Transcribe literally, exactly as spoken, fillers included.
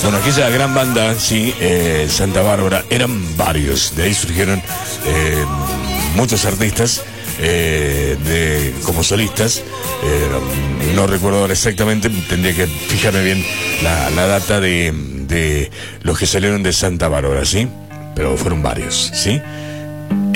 Bueno, aquella gran banda, sí, eh, Santa Bárbara, eran varios. De ahí surgieron eh, muchos artistas eh, de, como solistas. Eh, no recuerdo ahora exactamente, tendría que fijarme bien la, la data de, de los que salieron de Santa Bárbara, ¿sí? Pero fueron varios, ¿sí?